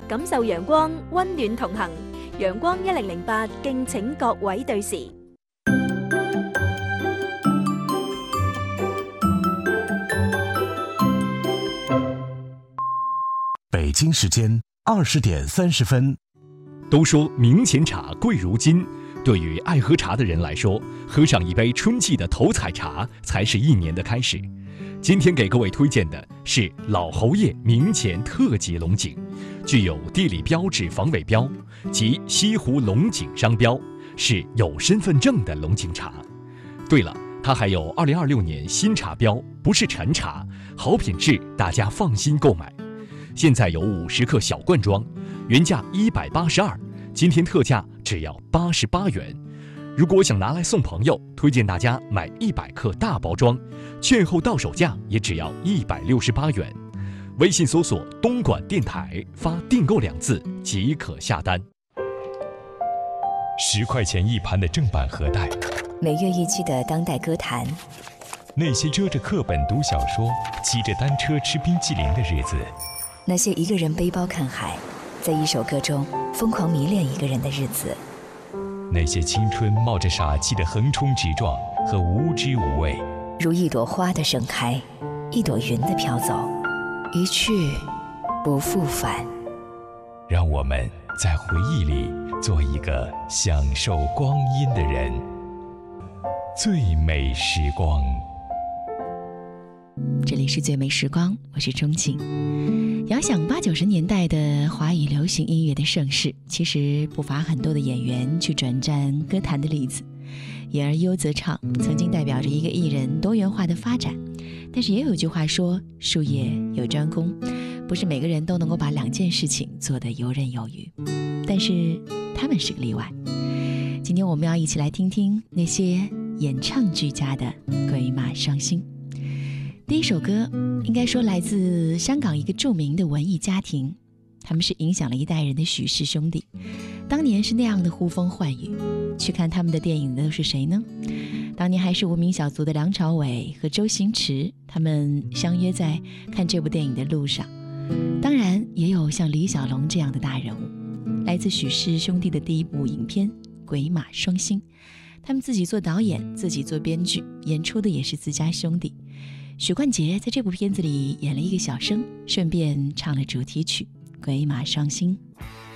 感受陽光，溫暖同行。陽光1008，敬請各位對時。 北京时间20点30分。 都说明前茶贵如金，对于爱喝茶的人来说，喝上一杯春季的头彩茶才是一年的开始。今天给各位推荐的是老侯爷明前特级龙井，具有地理标志防伪标及西湖龙井商标，是有身份证的龙井茶。对了，它还有2026年新茶标，不是陈茶，好品质，大家放心购买。现在有50克小罐装，原价182，今天特价只要88元。如果想拿来送朋友，推荐大家买100克大包装，券后到手价也只要168元。微信搜索东莞电台，发订购2字即可下单。 10块钱一盘的正版盒带， 每月一期的当代歌坛， 那些遮着课本读小说，骑着单车吃冰淇淋的日子， 那些一个人背包看海，在一首歌中疯狂迷恋一个人的日子， 那些青春冒着傻气的横冲直撞和无知无畏， 如一朵花的盛开，一朵云的飘走，一去不复返。 让我们在回忆里做一个享受光阴的人。最美时光， 这里是最美时光，我是钟情。遥想80、90年代的华语流行音乐的盛世，其实不乏很多的演员去转战歌坛的例子。言而优则唱曾经代表着一个艺人多元化的发展，但是也有句话说，术业有专攻，不是每个人都能够把2件事情做得游刃有余，但是他们是个例外。今天我们要一起来听听那些演唱俱佳的鬼马双星。第一首歌应该说来自香港一个著名的文艺家庭，他们是影响了一代人的许氏兄弟，当年是那样的呼风唤雨。去看他们的电影的都是谁呢？当年还是无名小卒的梁朝伟和周星驰，他们相约在看这部电影的路上。当然也有像李小龙这样的大人物，来自许氏兄弟的第一部影片《鬼马双星》，他们自己做导演，自己做编剧，演出的也是自家兄弟。许冠杰在这部片子里演了一个小生，顺便唱了主题曲《鬼马双星》。